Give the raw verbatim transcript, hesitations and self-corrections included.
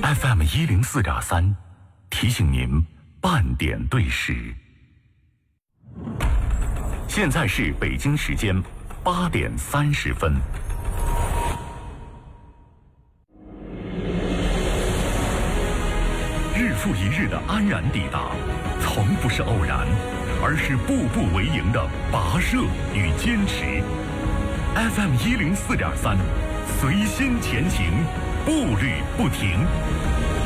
F M 一零四点三，提醒您半点对时。现在是北京时间八点三十分。日复一日的安然抵达，从不是偶然，而是步步为营的跋涉与坚持。F M 一零四点三，随心前行，步履不停。